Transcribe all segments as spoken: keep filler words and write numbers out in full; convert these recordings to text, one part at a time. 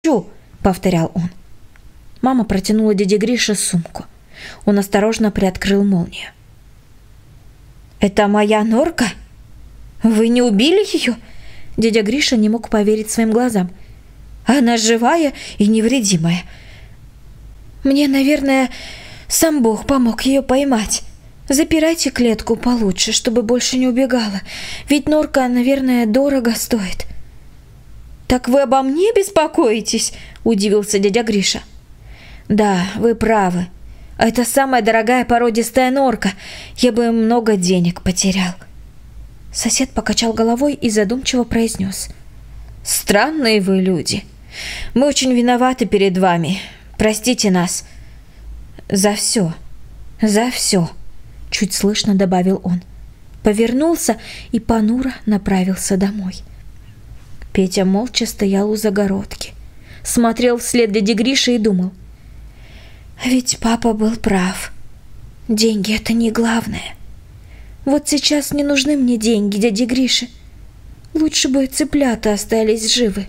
«Чу!» — повторял он. Мама протянула дяде Грише сумку. Он осторожно приоткрыл молнию. «Это моя норка? Вы не убили ее?» Дядя Гриша не мог поверить своим глазам. «Она живая и невредимая. Мне, наверное, сам Бог помог ее поймать. Запирайте клетку получше, чтобы больше не убегала. Ведь норка, наверное, дорого стоит». «Так вы обо мне беспокоитесь?» – удивился дядя Гриша. «Да, вы правы. Это самая дорогая породистая норка. Я бы много денег потерял». Сосед покачал головой и задумчиво произнес. «Странные вы люди. Мы очень виноваты перед вами. Простите нас. За все. За все», – чуть слышно добавил он. Повернулся и понуро направился домой. Петя молча стоял у загородки, смотрел вслед дяде Грише и думал. А ведь папа был прав. Деньги — это не главное. Вот сейчас не нужны мне деньги дяди Гриши. Лучше бы цыплята остались живы.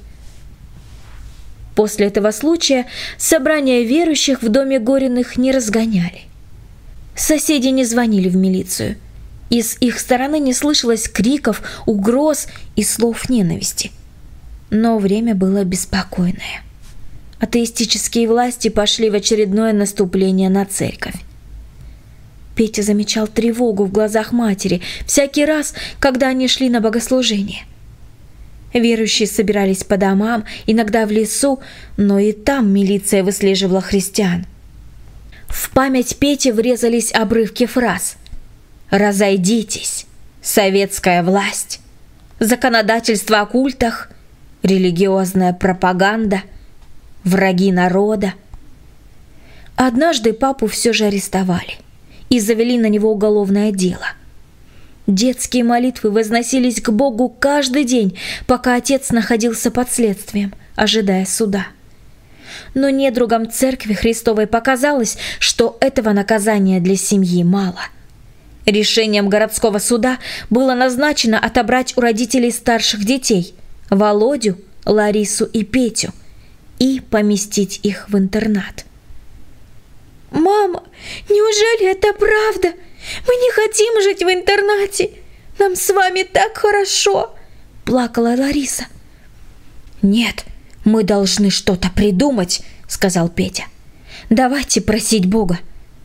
После этого случая собрания верующих в доме Гориных не разгоняли. Соседи не звонили в милицию. И с их стороны не слышалось криков, угроз и слов ненависти. Но время было беспокойное. Атеистические власти пошли в очередное наступление на церковь. Петя замечал тревогу в глазах матери всякий раз, когда они шли на богослужение. Верующие собирались по домам, иногда в лесу, но и там милиция выслеживала христиан. В память Пети врезались обрывки фраз: «Разойдитесь», «Советская власть», «Законодательство о культах», «Религиозная пропаганда», «Враги народа». Однажды папу все же арестовали и завели на него уголовное дело. Детские молитвы возносились к Богу каждый день, пока отец находился под следствием, ожидая суда. Но недругам церкви Христовой показалось, что этого наказания для семьи мало. Решением городского суда было назначено отобрать у родителей старших детей Володю, Ларису и Петю и поместить их в интернат. «Мама, неужели это правда? Мы не хотим жить в интернате. Нам с вами так хорошо!» – плакала Лариса. «Нет, мы должны что-то придумать», – сказал Петя. «Давайте просить Бога».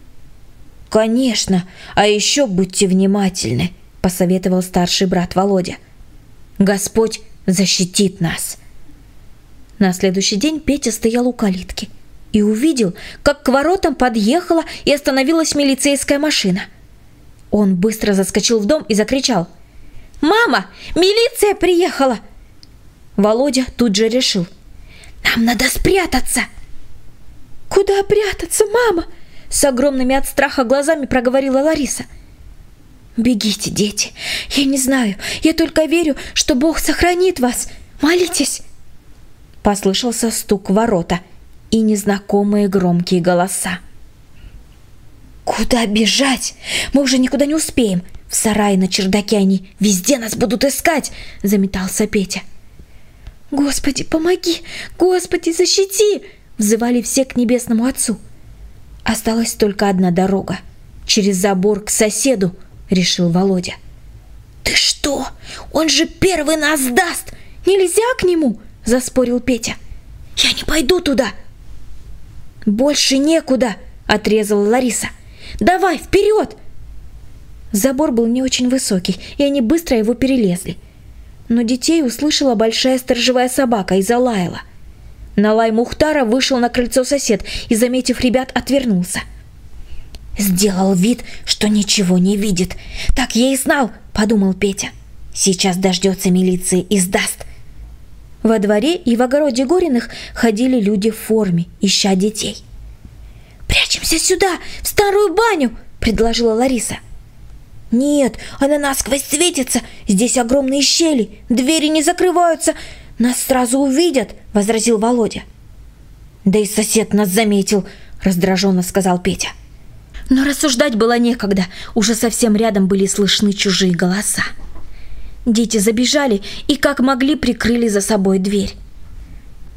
«Конечно, а еще будьте внимательны», – посоветовал старший брат Володя. «Господь защитит нас». На следующий день Петя стоял у калитки и увидел, как к воротам подъехала и остановилась милицейская машина. Он быстро заскочил в дом и закричал: «Мама, милиция приехала!» Володя тут же решил: «Нам надо спрятаться!» «Куда прятаться, мама?» С огромными от страха глазами проговорила Лариса. «Бегите, дети, я не знаю, я только верю, что Бог сохранит вас. Молитесь!» Послышался стук в ворота и незнакомые громкие голоса. «Куда бежать? Мы уже никуда не успеем. В сарае, на чердаке они везде нас будут искать!» – заметался Петя. «Господи, помоги! Господи, защити!» – взывали все к небесному Отцу. Осталась только одна дорога – через забор к соседу, решил Володя. «Ты что? Он же первый нас даст! Нельзя к нему!» – заспорил Петя. «Я не пойду туда!» «Больше некуда!» – отрезала Лариса. «Давай, вперед!» Забор был не очень высокий, и они быстро его перелезли. Но детей услышала большая сторожевая собака и залаяла. На лай Мухтара вышел на крыльцо сосед и, заметив ребят, отвернулся. «Сделал вид, что ничего не видит. Так я и знал», – подумал Петя. «Сейчас дождется милиции и сдаст». Во дворе и в огороде Гориных ходили люди в форме, ища детей. «Прячемся сюда, в старую баню!» – предложила Лариса. «Нет, она насквозь светится, здесь огромные щели, двери не закрываются, нас сразу увидят», – возразил Володя. «Да и сосед нас заметил», – раздраженно сказал Петя. Но рассуждать было некогда, уже совсем рядом были слышны чужие голоса. Дети забежали и как могли прикрыли за собой дверь.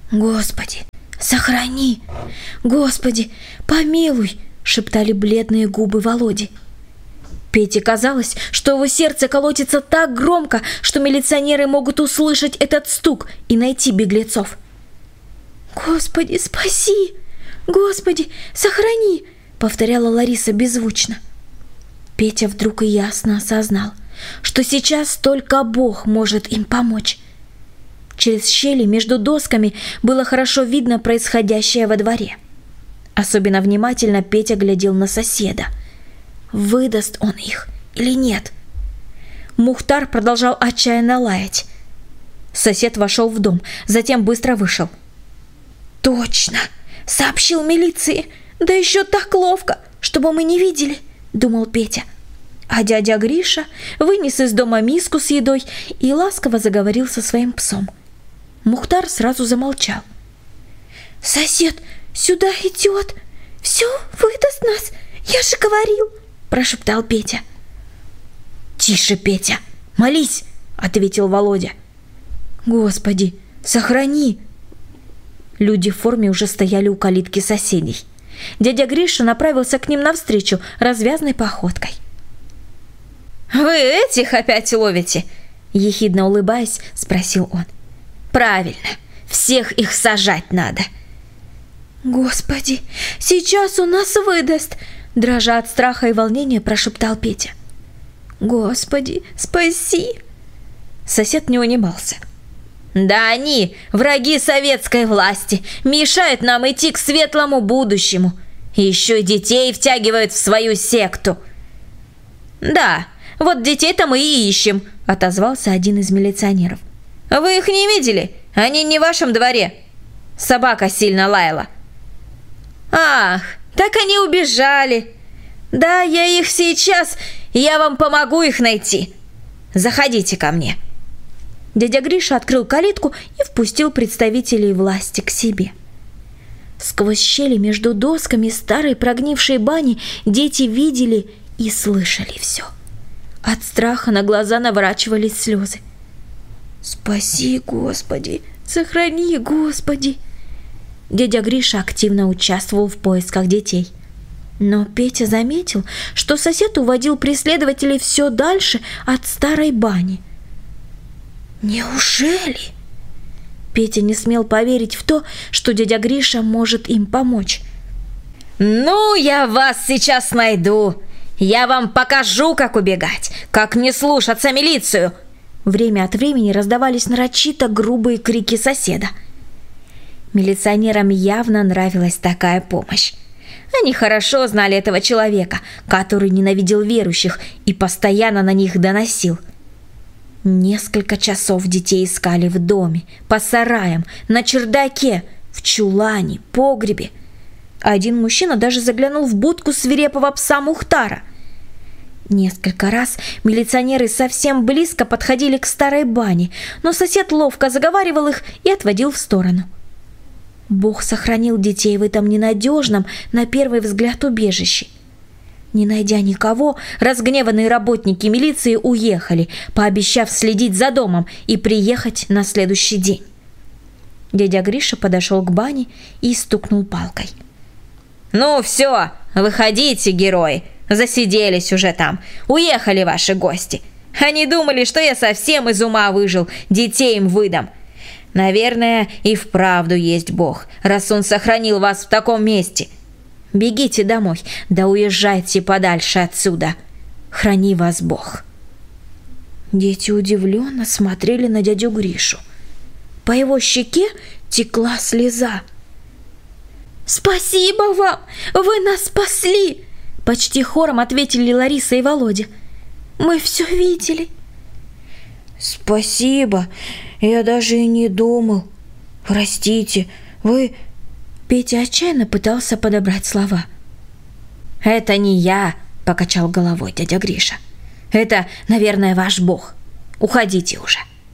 «Господи, сохрани! Господи, помилуй!» — шептали бледные губы Володи. Пете казалось, что его сердце колотится так громко, что милиционеры могут услышать этот стук и найти беглецов. «Господи, спаси! Господи, сохрани!» — повторяла Лариса беззвучно. Петя вдруг и ясно осознал, что сейчас только Бог может им помочь. Через щели между досками было хорошо видно происходящее во дворе. Особенно внимательно Петя глядел на соседа. Выдаст он их или нет? Мухтар продолжал отчаянно лаять. Сосед вошел в дом, затем быстро вышел. «Точно! Сообщил милиции! Да еще так ловко, чтобы мы не видели!» — думал Петя. А дядя Гриша вынес из дома миску с едой и ласково заговорил со своим псом. Мухтар сразу замолчал. «Сосед сюда идет! Все, выдаст нас! Я же говорил!» — прошептал Петя. «Тише, Петя! Молись!» — ответил Володя. «Господи, сохрани!» Люди в форме уже стояли у калитки соседей. Дядя Гриша направился к ним навстречу развязной походкой. «Вы этих опять ловите?» — ехидно улыбаясь, спросил он. «Правильно, всех их сажать надо». «Господи, сейчас он нас выдаст!» — дрожа от страха и волнения, прошептал Петя. «Господи, спаси!» Сосед не унимался. «Да они, враги советской власти, мешают нам идти к светлому будущему. Еще и детей втягивают в свою секту». «Да, вот детей-то мы и ищем», — отозвался один из милиционеров. «Вы их не видели? Они не в вашем дворе. Собака сильно лаяла». «Ах, так они убежали. Да, я их сейчас, я вам помогу их найти. Заходите ко мне». Дядя Гриша открыл калитку и впустил представителей власти к себе. Сквозь щели между досками старой прогнившей бани дети видели и слышали все. От страха на глаза наворачивались слезы. «Спаси, Господи! Сохрани, Господи!» Дядя Гриша активно участвовал в поисках детей. Но Петя заметил, что сосед уводил преследователей все дальше от старой бани. «Неужели?» Петя не смел поверить в то, что дядя Гриша может им помочь. «Ну, я вас сейчас найду! Я вам покажу, как убегать, как не слушаться милицию!» Время от времени раздавались нарочито грубые крики соседа. Милиционерам явно нравилась такая помощь. Они хорошо знали этого человека, который ненавидел верующих и постоянно на них доносил. Несколько часов детей искали в доме, по сараям, на чердаке, в чулане, погребе. Один мужчина даже заглянул в будку свирепого пса Мухтара. Несколько раз милиционеры совсем близко подходили к старой бане, но сосед ловко заговаривал их и отводил в сторону. Бог сохранил детей в этом ненадежном, на первый взгляд, убежище. Не найдя никого, разгневанные работники милиции уехали, пообещав следить за домом и приехать на следующий день. Дядя Гриша подошел к бане и стукнул палкой. «Ну все, выходите, герои! Засиделись уже там, уехали ваши гости. Они думали, что я совсем из ума выжил, детей им выдам. Наверное, и вправду есть Бог, раз Он сохранил вас в таком месте. Бегите домой, да уезжайте подальше отсюда. Храни вас Бог». Дети удивленно смотрели на дядю Гришу. По его щеке текла слеза. «Спасибо вам! Вы нас спасли!» Почти хором ответили Лариса и Володя. «Мы все видели». «Спасибо, я даже и не думал. Простите, вы...» Петя отчаянно пытался подобрать слова. «Это не я», — покачал головой дядя Гриша. «Это, наверное, ваш Бог. Уходите уже».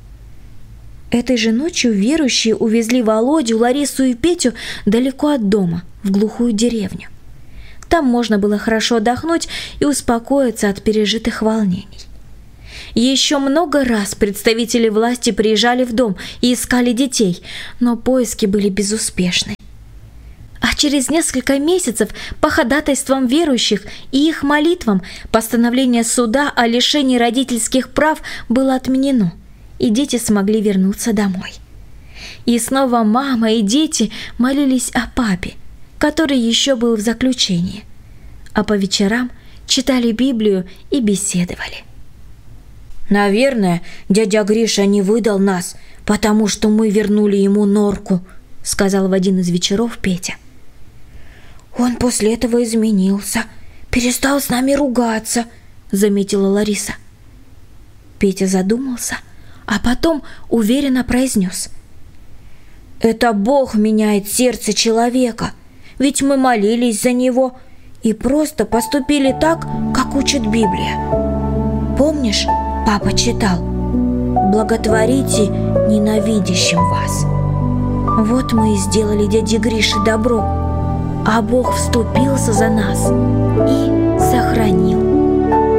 Этой же ночью верующие увезли Володю, Ларису и Петю далеко от дома, в глухую деревню. Там можно было хорошо отдохнуть и успокоиться от пережитых волнений. Еще много раз представители власти приезжали в дом и искали детей, но поиски были безуспешны. А через несколько месяцев по ходатайствам верующих и их молитвам постановление суда о лишении родительских прав было отменено, и дети смогли вернуться домой. И снова мама и дети молились о папе, который еще был в заключении, а по вечерам читали Библию и беседовали. «Наверное, дядя Гриша не выдал нас, потому что мы вернули ему норку», — сказал в один из вечеров Петя. «Он после этого изменился, перестал с нами ругаться», — заметила Лариса. Петя задумался, а потом уверенно произнес: «Это Бог меняет сердце человека, ведь мы молились за него и просто поступили так, как учит Библия. Помнишь, папа читал: «Благотворите ненавидящим вас». Вот мы и сделали дяде Грише добро, а Бог вступился за нас и